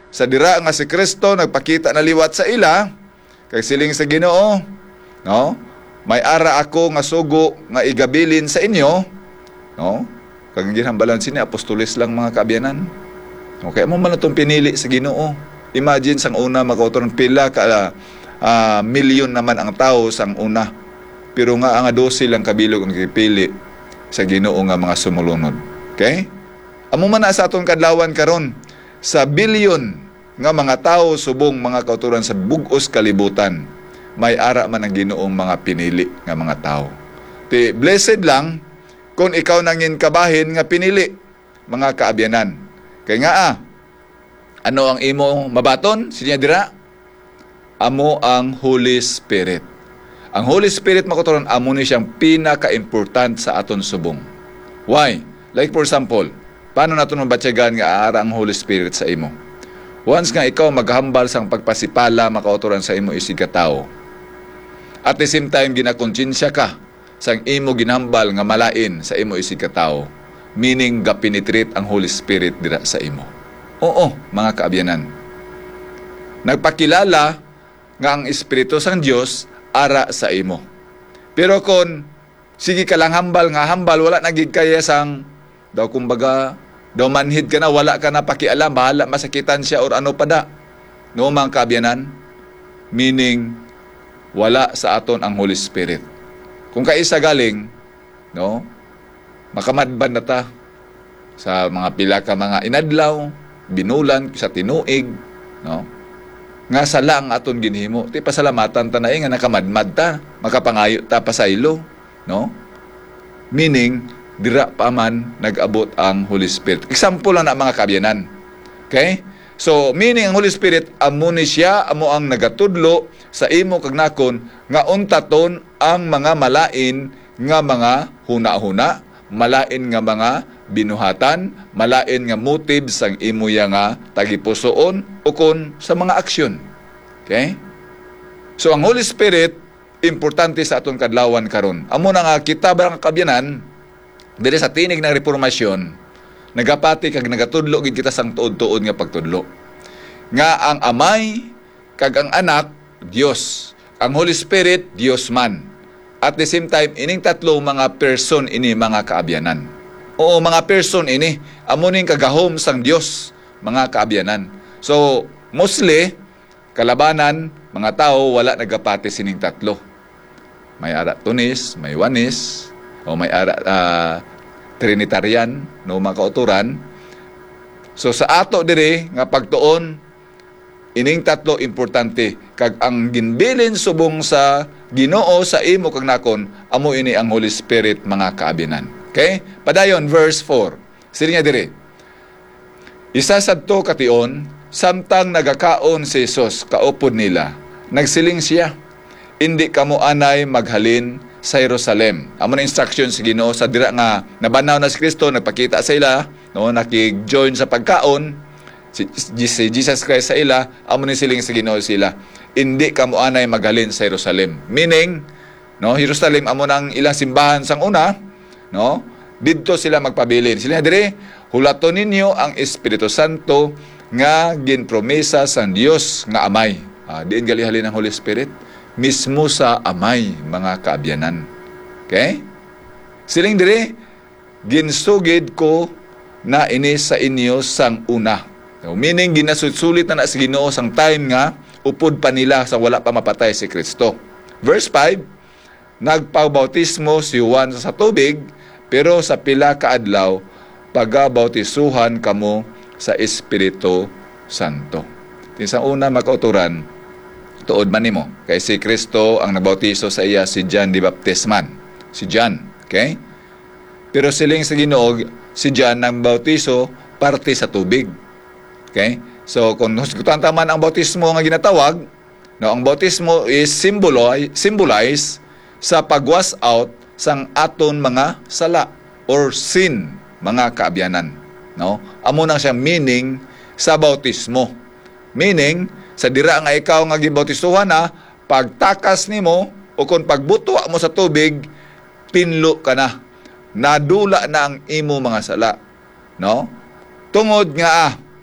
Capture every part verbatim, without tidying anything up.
sa dira nga si Kristo nagpakita na liwat sa ila, kay siling sa Ginoo, no? May ara ako nga sugo nga igabilin sa inyo, no? Kag ginhambalan sini apostoles lang mga kaabyanan. Okay, mo man itong pinili sa Ginoo. Imagine sang una makautoron pila ka uh, milyon naman ang tao sang una. Pero nga ang dose lang kabilog ang kipili sa Ginoo nga mga sumulunod. Okay? Amo man na sa aton kadlawan karon sa bilyon nga mga tao subong mga kauturan sa bug-os kalibutan, may ara man ang Ginoong mga pinili nga mga tao. Ti blessed lang kung ikaw nangin kabahin nga pinili mga kaabyanan. Kay nga ah, ano ang imo mabaton sinya dira? Amo ang Holy Spirit. Ang Holy Spirit makuturon amo ni siyang pinaka-important sa aton subong. Why? Like for example, paano nato mabatyagan nga aara ang Holy Spirit sa imo? Once nga ikaw maghambal sang pagpasipala makauturan sa imo isig ka tawo. At the same time ginakonsensya ka sang imo ginhambal nga malain sa imo isig ka tawo. Meaning ga-penetrate ang Holy Spirit dira sa imo. Oo, mga kaabyanan. Nagpakilala nga ang Espiritu sang Dios ara sa imo. Pero kung sige ka lang hambal nga hambal, wala nagig kaya sang daw kumbaga, daw manhid ka na, wala ka na pakialam, bahala masakitan siya or ano pa da. No, mga kaabyanan? Meaning, wala sa aton ang Holy Spirit. Kung kaisa galing, no, makamadban na ta sa mga pila ka mga inadlaw, binulan, sa tinuig, no, nga sala ang aton ginhimo. Ti pasalamatan ta na nga nakamadmad ta, makapangayo ta pasaylo, no? Meaning, dira pa man nag-abot ang Holy Spirit. Example lang na mga kaabyanan. Okay? So, meaning ang Holy Spirit, amo ni siya, amo ang nagatudlo sa imo kagnakon nga untaton ang mga malain nga mga huna-huna, malain nga mga binuhatan, malain nga motive sang imo ya nga tagipusoon o kon sa mga aksyon. Okay? So, ang Holy Spirit, importante sa aton kadlawan karon. Amo na nga kita ba nga kaabyanan, diri sa tinig ng reformasyon, nagapati kag nagatudlo gid kita sang tuod-tuod nga pagtudlo. Nga ang amay kag ang anak Dios, ang Holy Spirit Dios man. At the same time ining tatlo mga person ini mga kaabyanan. Oo, mga person ini amo ning kagahom sang Dios, mga kaabyanan. So, mostly kalabanan mga tao wala nagapati sining tatlo. May ara tunis, may wanis, o may ara uh, Trinitarian, no, mga kauturan. So sa ato dire nga pagtuon, ining tatlo importante kag ang ginbilin subong sa Ginoo sa imo kag nakon, amo ini ang Holy Spirit mga kaabinan. Okay? Padayon verse four. Sili nga dire. Isa sadto kation, samtang nagakaon si Jesus kaupod nila, nagsiling siya, hindi kamo anay maghalin sa Jerusalem. Amo na instruction sa Ginoo sa dira nga nabanaw na si Kristo, nagpakita sa ila, no, nakig-join sa pagkaon si, si Jesus Christ sa ila, amo ni siling sa Ginoo sila, hindi kamo anay maghalin sa Jerusalem. Meaning, no, Jerusalem amo nang ilang simbahan sang una, no? Didto sila magpabilin. Sila dire, hulaton ninyo ang Espiritu Santo nga ginpromesa sang Dios nga amay. Ah, diin galihalin ang Holy Spirit mismo sa amay, mga kaabyanan. Okay? Siling dire, ginsugid ko na ini sa inyo sang una. So, meaning, ginasusulit na na sa Ginoo sang time nga, upod pa nila sa wala pa mapatay si Kristo. Verse five, nagpabautismo si Juan sa tubig, pero sa pila ka adlaw, pagabautisuhan kamo sa Espiritu Santo. Sa una, makauturan, tuod man nimo kay si Kristo ang nabautiso sa iya si John the Baptist man, si John, okay? Pero siling sa Ginoo si John nang bautiso parte sa tubig, okay? So kung husgutan man ang bautismo nga ginatawag, no, ang bautismo is symbolize symbolize sa pag-wash out sang aton mga sala or sin, mga kaabyanan, no? Amo nang siya meaning sa bautismo, meaning sa dira nga ikaw nga gibautistuhan na, pagtakas nimo o kung pagbuto mo sa tubig, pinlo ka na. Nadula na ang imo mga sala. No? Tungod nga ah,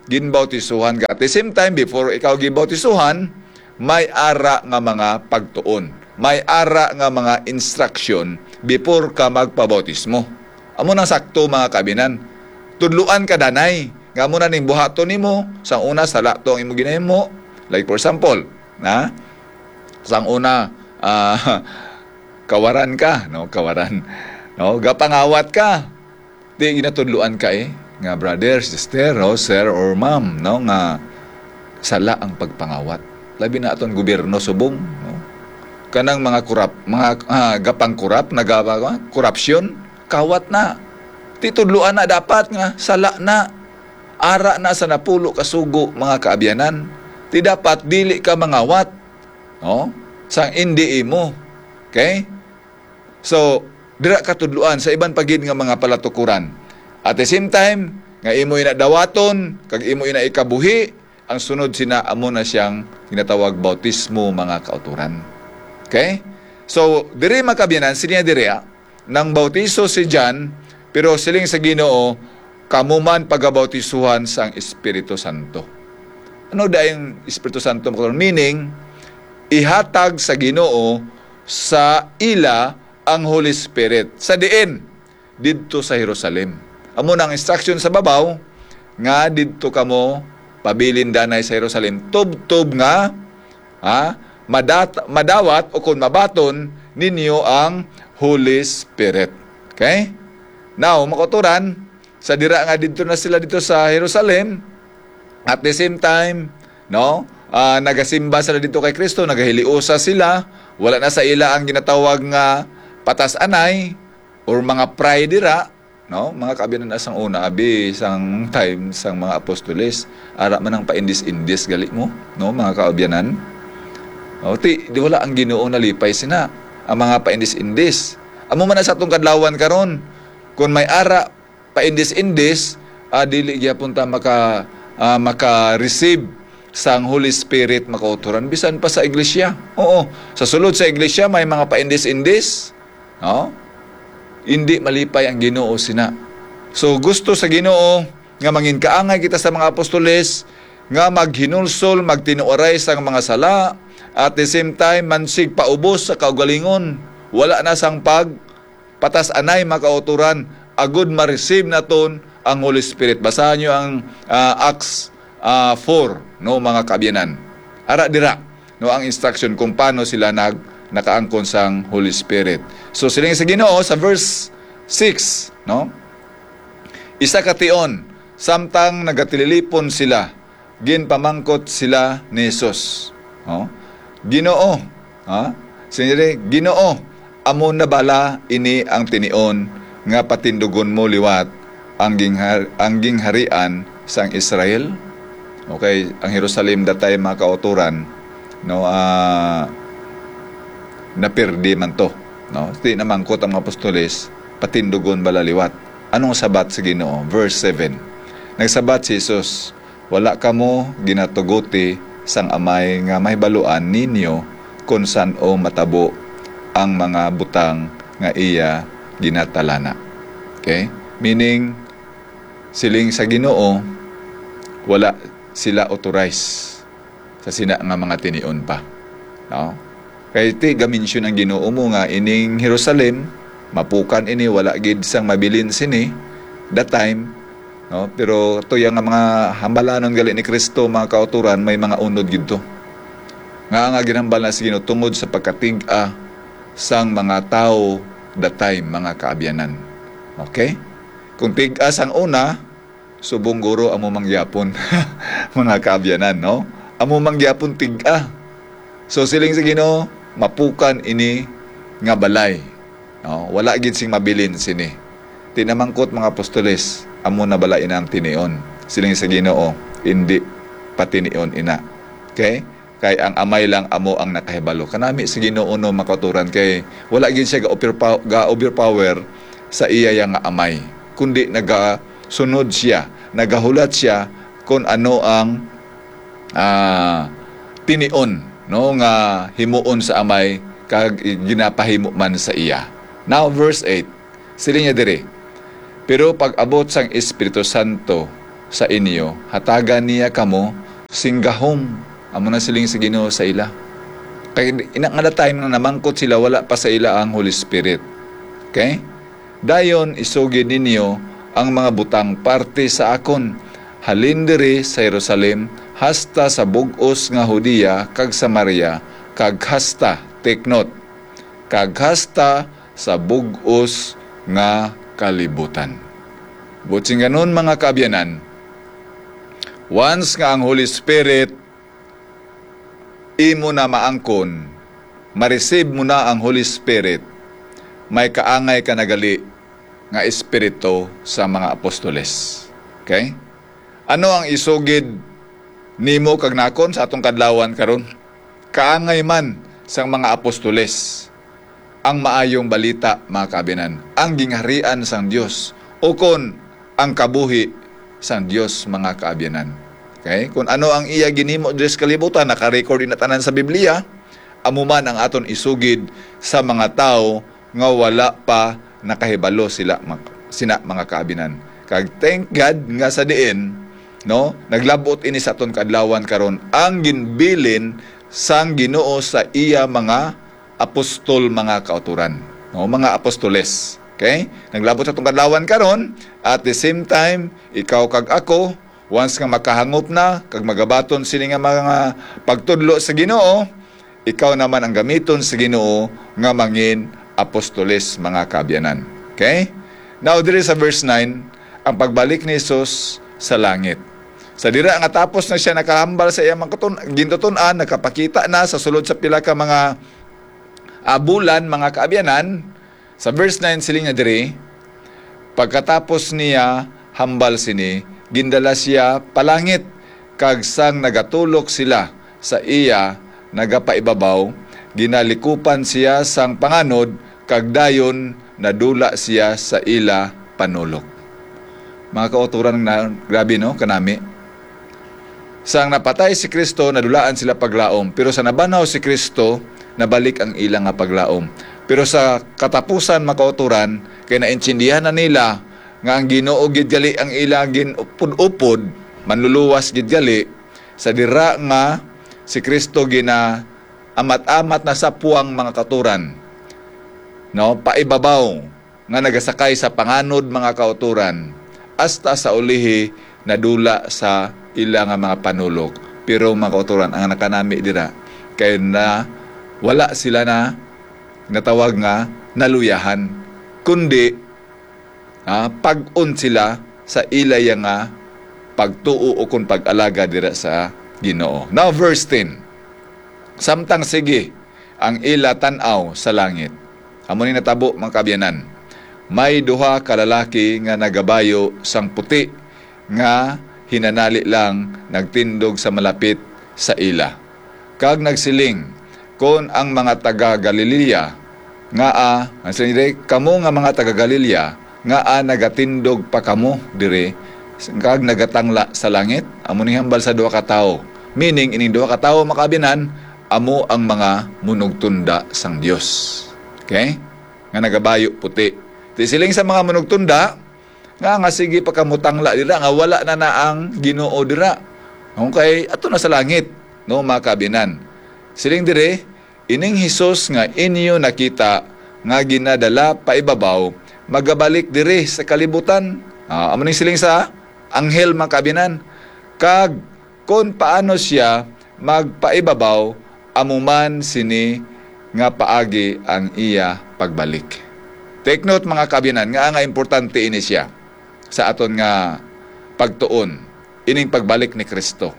ginbautisuhan ka. At the same time, before ikaw ginbautisuhan, may ara nga mga pagtuon. May ara nga mga instruction before ka magpabautismo. Amo nang sakto mga kabinan. Tudluan ka danay. Nga mo na ning buhaton nimo, sang una sa lato ang imo ginahimo. Like for example, na sang una uh, kawaran ka, no, kawaran. No, gapangawat ka. Di ginatudluan ka eh nga brother, sister, no, sir or ma'am, no, nga sala ang pagpangawat. Labi na aton gobyerno subong, no. Kanang mga kurap, mga uh, gapang kurap, nagawa korupsyon, kawat na. Titudluan na dapat nga sala na. Ara na sa napulo kasugo mga kaabyanan. Ti dapat dili ka mangawat, no? Sang hindi imo. Okay? So, dira ka tudluan sa iban pagid nga mga palatukuran. At the same time, nga imo ina dawaton, kag imo ina ikabuhi, ang sunod sina amo na siyang ginatawag bautismo mga kauturan. Okay? So, diri makabyanan sinya diri nang bautiso si John, pero siling sa Ginoo kamuman pagabautisuhan sang Espiritu Santo. Ano dayong Espiritu Santo? Meaning, ihatag sa Ginoo sa ila ang Holy Spirit. Sa diin, didto sa Jerusalem. Amo nang instruction sa babaw, nga didto kamo pabilin danay sa Jerusalem. Tub-tub nga, ha, madat, madawat o kung mabaton ninyo ang Holy Spirit. Okay? Now, makuturan, sa dira nga dito na sila dito sa Jerusalem, at the same time, no, uh, nagasimba sila dito kay Kristo, nagahiliusa sila, wala na sa ila ang ginatawag nga patas anay or mga pride dira, no, mga kabinan asang una abi sang time sang mga apostoles, ara man ang paindis-indis gali mo, no, mga kaabyanan. O ti di wala ang Ginoo nalipay sina ang mga paindis-indis. Amo man na sa atong kadlawan karon, kung may ara paindis-indis, uh, dili gyapon ta maka uh, maka-receive sang Holy Spirit makauturan bisan pa sa iglesia. Oo, sa sulod sa iglesia may mga paindis-indis, no? Hindi malipay ang Ginoo sina. So gusto sa Ginoo nga mangin kaangay kita sa mga apostoles nga maghinulsol, magtinuoray sang mga sala, at the same time mansig paubos sa kaugalingon. Wala na sang pag patas anay makauturan, agud ma-receive naton ang Holy Spirit. Basahan nyo ang uh, Acts uh, four, no, mga kabyanan. Ara dira, no, ang instruction kung paano sila nag nakaangkon sang Holy Spirit. So siling sa Ginoo sa verse six, no? Isa ka tion, samtang nagatililipon sila, ginpamangkot sila ni Jesus. No? Ginoo, ha? Sinire, Ginoo, amo na bala ini ang tinion nga patindugon mo liwat ang ginghar, ang gingharian sang Israel. Okay, ang Jerusalem datay mga kauturan, no, uh, napirdi man to, no. Di namangkot ang mga apostoles, patindugon bala liwat. Anong sabat sa Ginoo? Verse seven. Nagsabat si Jesus, wala kamo ginatuguti sang amay nga mahibaluan ninyo kung saan o matabo ang mga butang nga iya ginatalana. Okay? Meaning, siling sa Ginoo, wala sila authorize sa sina nga mga tinion pa. No? Kaya iti, gaminsyon ang Ginoo mo nga, ining Jerusalem, mapukan ini, wala gid sang mabilin sini, that time, no? Pero ito yung mga hambalanon gali ni Kristo, mga kauturan, may mga unod gid to. Nga nga ginambal na sa Ginoo tungod sa pagkatig-a sang mga tao that time, mga kaabyanan. Okay? Kung tig-as ang una, subong guro amo mangyapon, mga kaabyanan, no? Amo mangyapon tig-a. So siling sa Ginoo, mapukan ini nga balay. No? Wala gid sing mabilin sini. Tinamangkot mga apostoles, amo na balain ang tinion. Siling sa Ginoo, hindi patinion ina. Okay? Kay ang amay lang amo ang nakahibalo. Kanami sa Ginoo no makaturan kay wala gid siya ga-overpower ga overpower sa iya yang amay, kundi nagasunod siya, nagahulat siya kung ano ang uh, tinion, no, nga himuon sa amay kag ginapahimo man sa iya. Now verse eight. Sili niya dire. Pero pag abot sang Espiritu Santo sa inyo, hatagan niya kamo singgahom. Amo na siling sa Ginoo sa ila. Kaya ina nga time na namangkot sila, wala pa sa ila ang Holy Spirit. Okay? Dayon isugid ninyo ang mga butang parte sa akon. Halin diri sa Jerusalem, hasta sa bug-os nga Hudiya kag Samaria, kag hasta, take note, kag hasta sa bug-os nga kalibutan. Buting ganun mga kaabyanan, once nga ang Holy Spirit imo na maangkon, ma-receive mo na ang Holy Spirit, may kaangay ka nagali nga espiritu sa mga apostoles. Okay? Ano ang isugid nimo kag nakon sa atong kadlawan karon? Kaangay man sang mga apostoles ang maayong balita, mga kaabyanan, ang gingharian sang Dios o kon ang kabuhi sang Dios, mga kaabyanan. Okay? Kung ano ang iya ginhimo diri sa kalibutan, naka-record na tanan sa Biblia, amuman ang aton isugid sa mga tao nga wala pa nakahibalo sila sina mga kaabyanan. Kag thank God nga sa diin, no, naglabot ini sa aton kadlawan karon ang ginbilin sang Ginoo sa iya mga apostol, mga kauturan, no, mga apostoles. Okay? Naglabot sa itong kadlawan karon, at the same time, ikaw kag ako, once nga makahangop na, kag magabaton sini nga mga pagtudlo sa Ginoo, ikaw naman ang gamiton sa Ginoo nga mangin apostoles, mga kaabyanan. Okay? Now, diri sa verse nine, ang pagbalik ni Jesus sa langit. Sa dira nga tapos na siya nakahambal sa iyang mga gintuton-an, nakapakita na sa sulod sa pila ka mga abulan, mga kaabyanan. Sa verse nine siling nga diri, pagkatapos niya hambal sini, gindala siya palangit, kag sang nagatulok sila sa iya nagapaibabaw, ginalikupan siya sang panganod, kag dayon nadula siya sa ila panulok. Mga kauturan na grabe, no, kanami. Sang napatay si Kristo, nadulaan sila paglaom, pero sa nabanaw si Kristo, nabalik ang ilang nga paglaom. Pero sa katapusan, makauturan, kaya naintindihan na nila nga ang Ginoo gid gali ang ilang ginupod-upod, manluluwas gid gali, sa dira nga si Kristo gina amat-amat na sa puwang mga katuran, no, paibabaw nga nagasakay sa panganod, mga kauturan, hasta sa ulihi nadula sa ilang mga panulok. Pero mga kauturan, ang nakanami dira kay na wala sila na natawag nga naluyahan, kundi ah, pag-un sila sa ilay nga pagtuo o kung pag-alaga dira sa Ginoo. Now verse ten, samtang sige ang ila tan-aw sa langit, amo ni natabo, mga kaabyanan, may duha ka lalaki nga nagabayo sang puti nga hinanali lang nagtindog sa malapit sa ila, kag nagsiling kon ang mga taga Galilea nga a, ang sinire, kamo nga mga taga Galilea nga a nagatindog pa kamo dire kag nagatangla sa langit. Amo ni hambal sa duha ka tawo, meaning ining duha ka tawo, makabinan, amo ang mga munugtunda sang Dios. Okay? Nga nagabayo puti. Di siling sa mga munugtunda nga nga sige pa kamutangla dira nga wala na na ang Ginoo dira. Okay, ato na sa langit, no, mga kabinan. Siling dire, ining Hesus nga inyo nakita nga ginadala paibabaw, magabalik dire sa kalibutan. Ah, amo ning siling sa anghel, mga kabinan. Kag kon paano siya magpaibabaw, amuman sini nga paagi ang iya pagbalik. Take note, mga kabinan, nga nga importante ini siya sa aton nga pagtuon, ining pagbalik ni Kristo.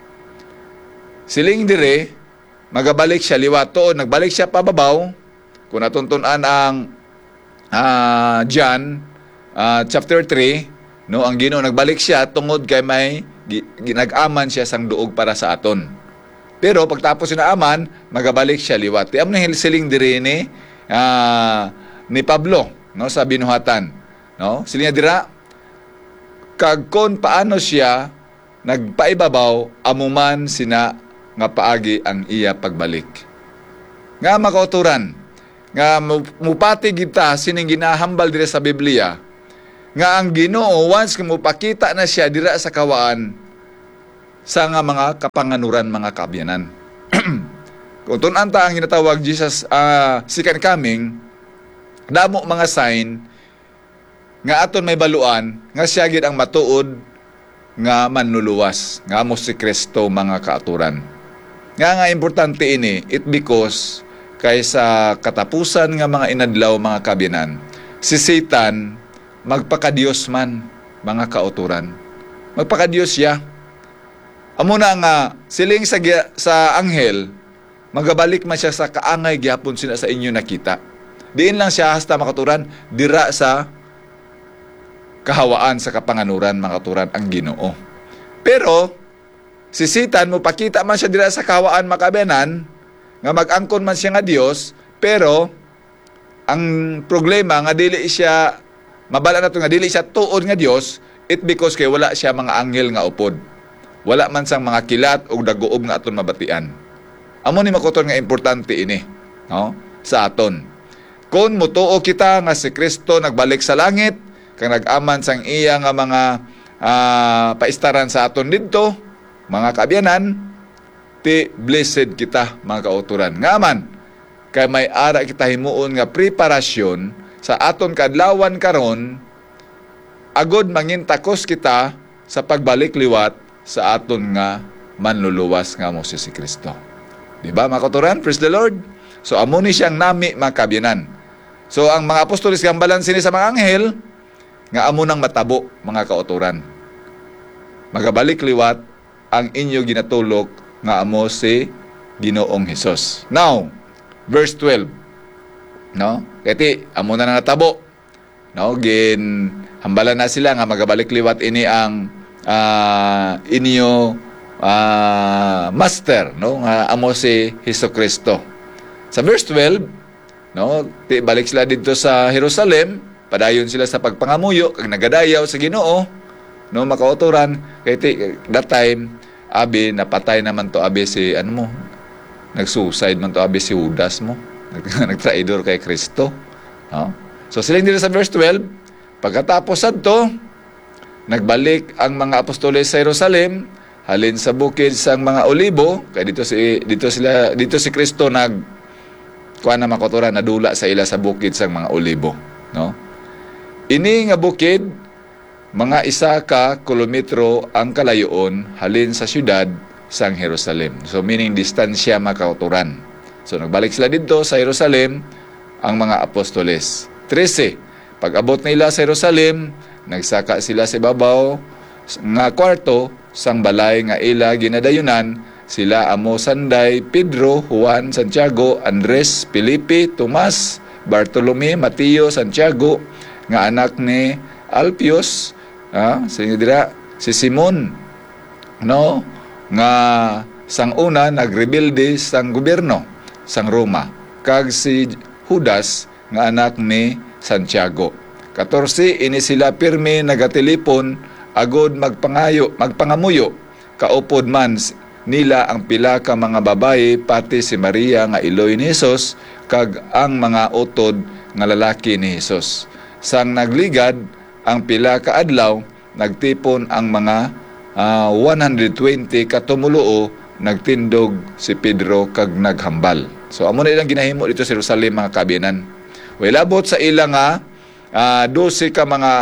Siling dire, magabalik siya liwat tuon, nagbalik siya pababaw. Kung natuntunan ang uh, John uh, chapter three, no, ang Ginoo nagbalik siya tungod kay may ginag-aman siya sang duog para sa aton. Pero pagtapos na aman, magabalik siya liwat. Am na siling dire ni uh, ni Pablo, no, sa binuhatan, no, siling dira kag kon paano siya nagpaibabaw, amuman sina nga paagi ang iya pagbalik. Nga makauturan, nga mupati kita sining ginahambal dire sa Biblia, nga ang Ginoo once nga mopakita na siya dira sa kawaan sa nga mga kapanganuran, mga kaabyanan. Kung tun-an ta ang ginatawag Jesus uh, second coming, damo mga sign nga aton may baluan nga siya gid ang matuod nga manluluwas, nga mo si Kristo, mga kaaturan. Nga nga importante ini, it because kaysa katapusan nga mga inadlaw, mga kaabyanan, si Satan magpakadiyos man, mga kauturan. Magpakadiyos siya. Amo na nga siling sa sa anghel, magabalik man siya sa kaangay gyapon sila sa inyo nakita. Diin lang siya hasta makaturan dira sa kahawaan sa kapanganuran, mga kauturan, ang Ginoo. Pero si Satan mo pakita man siya dira sa kahawaan, mga kaabyanan, nga mag-angkon man siya nga Dios, pero ang problema nga dili siya mabala na to nga dili siya tuod nga Dios, it because kay wala siya mga anghel nga upod. Wala man sang mga kilat o daguob nga aton mabatian. Amo ni makuton nga importante ini, no? Sa aton. Kung mutuo kita nga si Kristo nagbalik sa langit, kang nag-aman sang iya nga mga uh, paistaran sa aton didto, mga kaabyanan, ti blessed kita, mga kauturan. Nga man, kay may ara kita himuon nga preparasyon sa aton kadlawan karon, agod mangintakos kita sa pagbalik liwat sa aton nga manluluwas nga mo si Kristo. Di ba, mga kauturan? Praise the Lord. So amo ni siyang nami, mga kaabyanan. So ang mga apostolis gambalan sini sa mga anghel nga amo nang matabo, mga kauturan. Magabalik liwat ang inyo ginatulok nga amo si Ginoong Hesus. Now, verse twelve. No? Kati amo na natabo. No, gin hambalan na sila nga magabalik liwat ini ang uh, inyo uh, master, no, nga amo si Hesukristo. Sa verse twelve, no, ti balik sila dito sa Jerusalem, padayon sila sa pagpangamuyo kag nagadayaw sa Ginoo, no, makauturan kay ti, that time abi napatay naman to abi si ano mo, nag-suicide man to abi si Judas mo. Nagtraidor kay Kristo. No? So siling dito sa verse twelve, pagkatapos adto, nagbalik ang mga apostoles sa Jerusalem, halin sa bukid sang mga Olibo, kay dito si dito sila dito si Kristo nag kuha na makotora nadula sa ila sa bukid sang mga Olibo, no? Ini nga bukid mga isa ka kilometro ang kalayoon halin sa syudad sang Jerusalem. So meaning distansya, mga kauturan. So nagbalik sila dito sa Jerusalem ang mga apostoles. thirteen. Pag-abot nila sa Jerusalem, nagsaka sila sa babaw nga kwarto sang balay nga ila ginadayunan, sila amo sanday Pedro, Juan, Santiago, Andres, Felipe, Tomas, Bartolome, Mateo, Santiago nga anak ni Alpios, ah, dira si Simon, no, nga sang una nagrebelde sang gobyerno sang Roma, kag si Judas nga anak ni Santiago. fourteen, ini sila pirmi nagatelipon agod magpangayo, magpangamuyo, kaupod man nila ang pila ka mga babae pati si Maria nga iloy ni Jesus kag ang mga utod nga lalaki ni Jesus. Sang nagligad ang pila ka adlaw, nagtipon ang mga uh, one hundred twenty katumuluo, nagtindog si Pedro kag naghambal. So amo na ilang ginahimo dito sa Jerusalem, mga kaabyanan. Well, abot sa ilang nga uh, twelve ka mga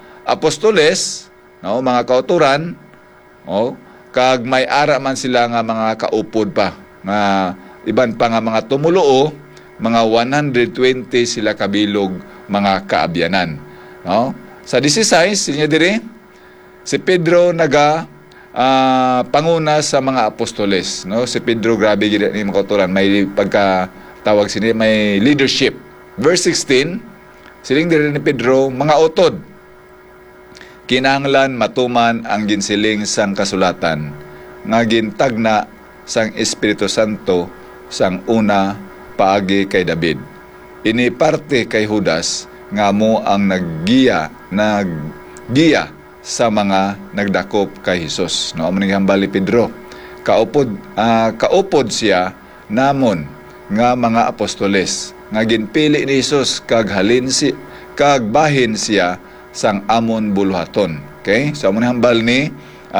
apostoles, no, mga kauturan, oh, kag may ara man sila nga mga kaupod pa, nga iban pa nga mga tumuluo, mga one hundred twenty sila kabilog, mga kaabyanan, no? Sa sixteen, sinya dire si Pedro naga uh, panguna sa mga apostoles, no? Si Pedro grabe gid ni mga kauturan, may pagka tawag sini, may leadership. Verse sixteen, siling dire ni Pedro, mga utod, kinahanglan matuman ang ginsiling sang kasulatan nga gintagna sang Espiritu Santo sang una paagi kay David. Ini parte kay Judas nga mo ang naggiya naggiya sa mga nagdakop kay Hesus. No, amo ning hambal ni Pedro. Kaupod uh, kaupod siya namon nga mga apostoles nga ginpili ni Hesus kag halin si kag bahin siya sang amon buluhaton. Okay? So amon hambal ni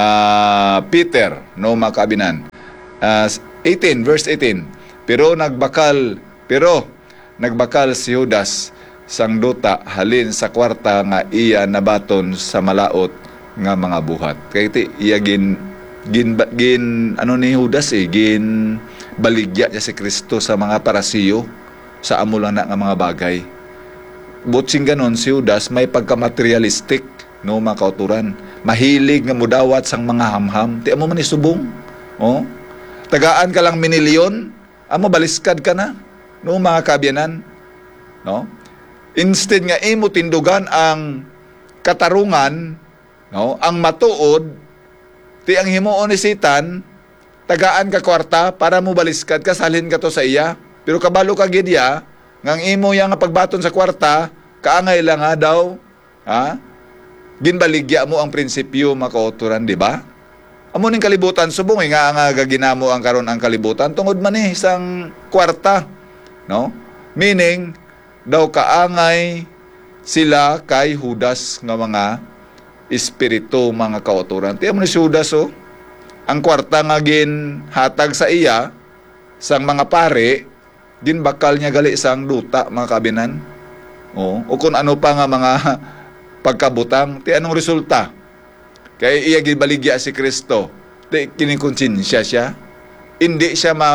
uh, Peter, no mga kaabinan. Uh, eighteen, verse eighteen. Pero nagbakal, pero nagbakal si Judas sang duta halin sa kwarta nga iya nabaton sa malaot nga mga buhat. Kaya iti iya gin gin, gin ano ni Judas eh, gin baligya niya si Kristo sa mga parasiyo sa amo lang na nga mga bagay. Butsing ganon si Judas may pagka-materialistic, no mga kauturan. Mahilig nga mudawat sang mga hamham. Ti amo man isubong. Oh. Tagaan ka lang minilyon, amo baliskad ka na, no mga kaabyanan. No? Instead nga imo tindugan ang katarungan, no, ang matuod, ti ang himuon ni Satan, tagaan ka kwarta para mo baliskad ka, salhin ka to sa iya. Pero kabalo ka gidya, ngang imo yang pagbaton sa kwarta, kaangay lang nga daw, ha? Ginbaligya mo ang prinsipyo makauturan, di ba? Amo ning kalibutan subong nga nga gaginamo ang karon ang kalibutan tungod man ni isang kwarta, no? Meaning daw kaangay sila kay Judas nga mga espiritu mga kauturan. Tiyan mo ni Judas oh, ang kwarta nga gin hatag sa iya sang mga pare, ginbakal niya gali sang duta mga kabinan. Oh, o kung ano pa nga mga pagkabutang, ti anong resulta? Kaya iya gibaligya si Kristo. Di kinikonsensya siya. Hindi siya ma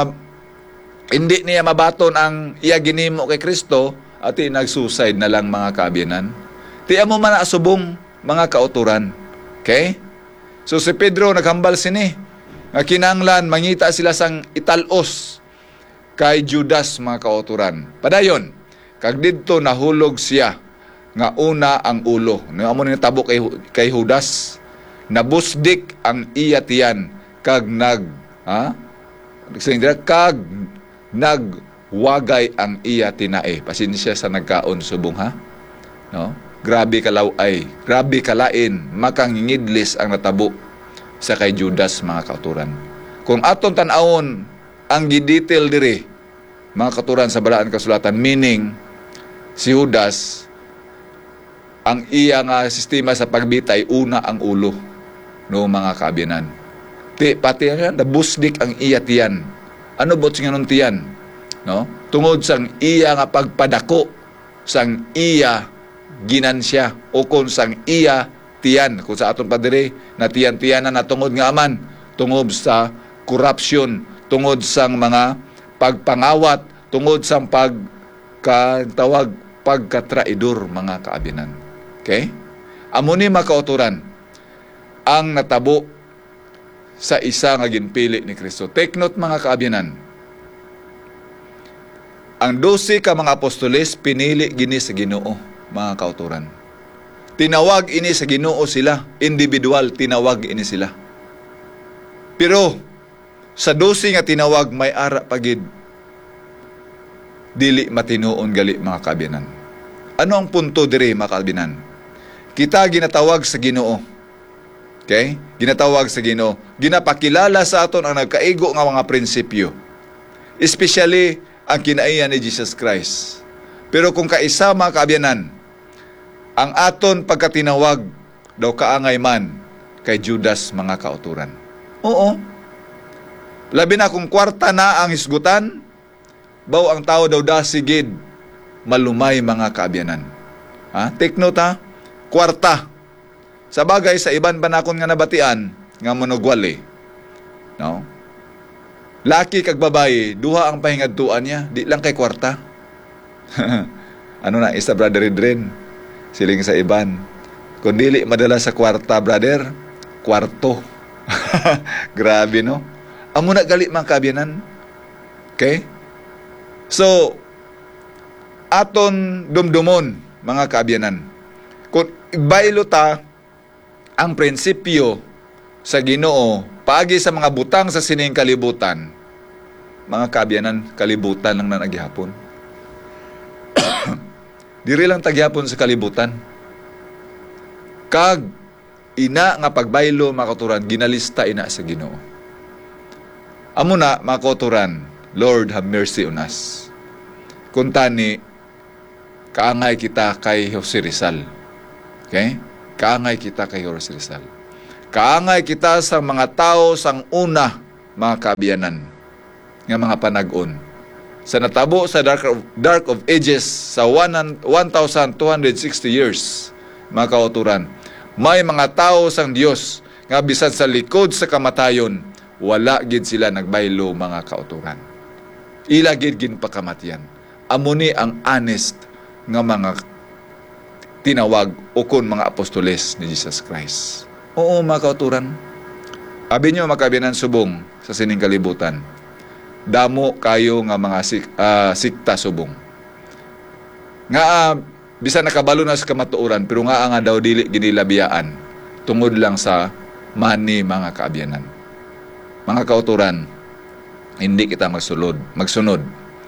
hindi niya mabaton ang iya ginimo kay Kristo at nag-suicide na lang mga kaabyanan. Ti amo man asubong mga kauturan. Okay? So si Pedro naghambal sini. Nga kinanglan mangita sila sang italos kay Judas mga kauturan. Padayon, kag didto nahulog siya nga una ang ulo. No amo ni tabo kay kay Judas. Nabusdik ang iya tiyan kag nag ha kag nagwagay ang iya tinae. Pasensya sa nagkaon subong ha, no, grabe kalaway, grabe kalain, makangingidlis ang natabo sa kay Judas mga kauturan. Kung aton tan-awon ang gidetail diri mga kauturan sa balaan kasulatan, meaning si Judas ang iya nga sistema sa pagbitay una ang ulo, no mga kaabyanan. Ti pati yan, nabusdik ang iya tiyan. Ano bot nga nun tiyan? No? Tungod sang iya nga pagpadako, sang iya ginansya, o kung sang iya tiyan, kung sa aton padiri, na tiyan-tiyanan na tungod nga aman, tungod sa corruption, tungod sang mga pagpangawat, tungod sang pagkatawag, pagkatraidor mga kaabyanan. Okay? Amo ni makauturan ang natabo sa isa nga ginpili ni Kristo. Take note mga kaabyanan. Ang dosi ka mga apostoles pinili gini sa Ginoo mga kauturan. Tinawag ini sa Ginoo sila, individual tinawag ini sila. Pero sa dosi nga tinawag may ara pagid dili matinuon gali mga kaabyanan. Ano ang punto diri mga kaabyanan? Kita ginatawag sa Ginoo. Okay? Ginatawag sa Ginoo. Ginapakilala sa aton ang nagkaigo nga mga prinsipyo. Especially ang kinaiya ni Jesus Christ. Pero kung kaisa mga kaabyanan, ang aton pagkatinawag daw kaangay man kay Judas mga kauturan. Oo. Labi na kung kwarta na ang hisgutan, baw ang tao daw dasigid malumay mga kaabyanan. Ha? Take note ha. Kwarta. Sa bagay, sa iban banakon nga nabatian, nga monogwali. No? Laki kag babae, duha ang pahingadtuan niya, di lang kay kwarta. Ano na, isa brother Idren, siling sa iban. Kung dili madala sa kwarta, brother, kwarto. Grabe, no? Amo na gali mga kaabyanan. Okay? So, aton dumdumon, mga kaabyanan. Kung ibaylo ta, ang prinsipyo sa Ginoo paagi sa mga butang sa sining kalibutan, mga kaabyanan, kalibutan lang na naghihapon. Diri lang taghihapon sa kalibutan. Kag ina nga pagbaylo mga kauturan, ginalista ina sa Ginoo. Amo na mga kauturan, Lord have mercy on us. Kung tani kaangay kita kay Jose Rizal. Okay? Kaangay kita kay Horace Rizal. Kaangay kita sa mga tao sang una, mga kaabiyanan, nga mga panag-on. Sa natabo sa Dark of, dark of Ages, sa one thousand two hundred sixty years, mga kauturan, may mga tao sang Dios nga bisan sa likod sa kamatayon, wala gid sila nagbaylo, mga kauturan. Ila gid gin pakamatian. Amuni ang honest nga mga tinawag o kun mga apostoles ni Jesus Christ. Oo, mga kauturan. Abi nyo, makabinan subong sa sining kalibutan. Damo kayo nga mga sik, uh, sikta subong. Nga, uh, bisa nakabalo na sa kamatuoran, pero nga nga daw dili ginilabiyaan tungod lang sa mani, mga kaabyanan. Mga kauturan, hindi kita magsulod, magsunod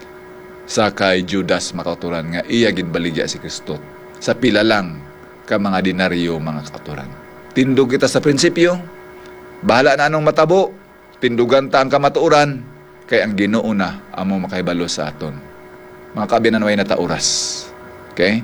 sa kay Judas, mga kauturan, nga iya ginbaligya si Kristo sa pila lang ka mga dinaryo, mga kauturan. Tindog kita sa prinsipyo, bahala na anong matabo, tindugan ta ang kamatuoran, kay ang Ginoo na amo makaibalo sa aton. Mga kaabyanan, way natauras. Okay?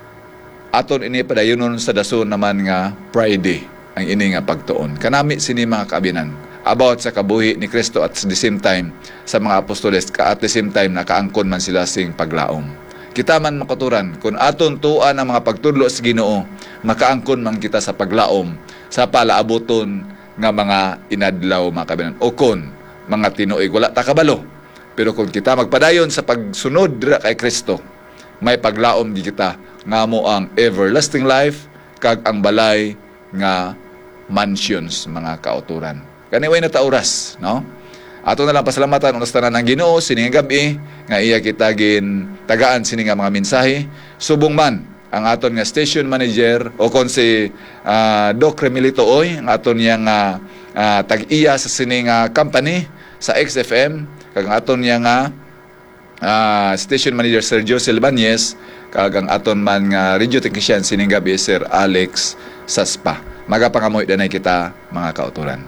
Aton ini padayonon sa dason naman nga Friday, ang ini nga pagtuon. Kanami sini, mga kaabyanan, about sa kabuhi ni Kristo at at the same time sa mga apostoles, ka at the same time nakaangkon man sila sing paglaom. Kita man makaturan, kung aton tuan ang mga pagtudlo sa Ginoo, makaangkon man kita sa paglaom, sa palaaboton nga mga inadlaw, mga kaabyanan, o kon mga tinuig, wala takabalo. Pero kung kita magpadayon sa pagsunod dira kay Kristo, may paglaom di kita nga mo ang everlasting life, kag ang balay nga mansions, mga kauturan. Kaniway na tauras, no? Ato na lang pasalamatan unas tanan ng Ginoo sining gabi nga iya kita gin tagaan sining nga mga mensahe. Subong man ang aton nga station manager o kon si uh, Doc Remilito Oy, ang aton yang uh, uh, tag-iya sa sining uh, company sa X F M, kag ang aton yang uh, uh, station manager Sir Jose Albanez, kag ang aton man nga radio technician sining gabi Sir Alex Saspa. Magapangamoy danay kita, mga kauturan.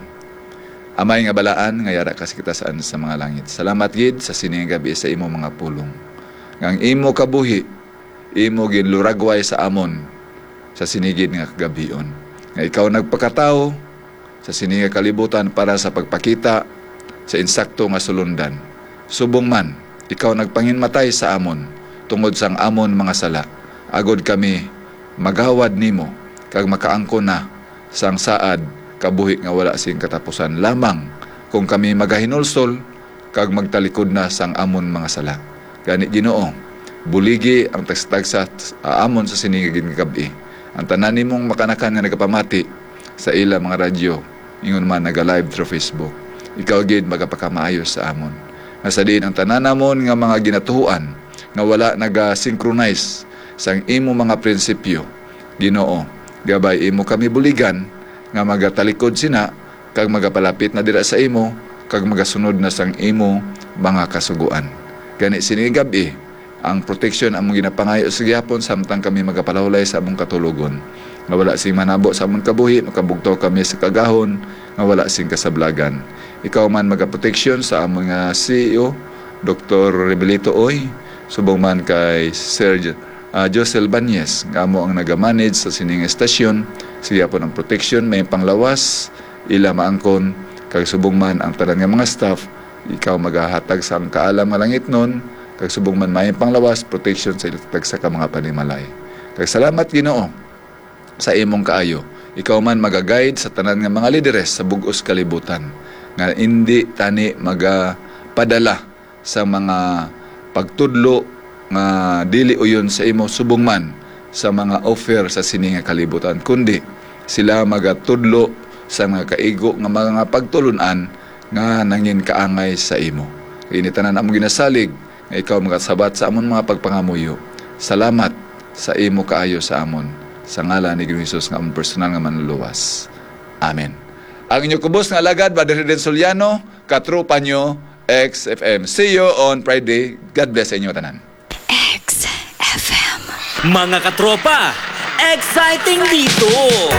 Amay nga balaan, nga yara kasi kita saan sa mga langit. Salamat gid sa sining gabi sa imo mga pulong. Ngang imo kabuhi, imo ginluragway sa amon sa sinigid nga kagabion. Nga ikaw nagpakatao sa sining nga kalibutan para sa pagpakita sa insakto nga sulundan. Subong man, ikaw nagpanginmatay sa amon tungod sang amon mga sala. Agod kami maghawad nimo kag makaangko na sang saad kabuhi nga wala sing katapusan lamang kung kami magahinulsol kag magtalikod na sang amon mga sala. Gani Ginoo, buligi ang tagsa uh, amon sa sinigid nga gabi. Ang tanan nimong makanakan nga nagapamati sa ila mga radyo, ingon man naga-live through Facebook. Ikaw gid magapakamaayo sa amon. Nga sa diin ang tanan namon nga mga ginatuhuan nga wala naga-synchronize sang imo mga prinsipyo. Ginoo, gabay imo kami buligan nga magatalikod sina kag magapalapit na dira sa imo kag magasunod na sang imo mga kasuguan. Gani sini gabi ang protection among ginapangayo sa gyapon samtang kami magapalawlay sa among katulogon. Nga wala sing manabo sa among kabuhi, makabugtaw kami sa kagahon, nga wala sing kasablagan. Ikaw man magaproteksyon sa among uh, C E O, Doctor Rebelito Oy, subong man kay Sir uh, Jose Albanez, nga mo ang nagamanage sa sining estasyon. Siya po ng protection, may panglawas, ila maangkon, kag subong man ang tanan nga mga staff, ikaw maghahatag sa ang kaalam nga langit nun, kag subong man may panglawas, protection sa ilatag sa ka mga panimalay. Kag salamat Ginoo sa imong kaayo. Ikaw man magaguide sa tanan nga mga lideres sa bug-os kalibutan, nga hindi tani magapadala sa mga pagtudlo nga dili uyon sa imo subong man sa mga offer sa sining nga kalibutan, kundi sila magatudlo sa mga kaigo nga mga pagtulunan nga nangin kaangay sa imo. Kini tanan among ginasalig nga ikaw magasabat sa amon mga pagpangamuyo. Salamat sa imo kaayo sa amon. Sa ngalan ni Jesus nga amon personal nga manluluwas. Amen. Ang inyo kubos nga alagad, Brother Reden Soliano, katrupa nyo, X F M. See you on Friday. God bless sa inyo tanan. X F M. Mga katropa, exciting dito!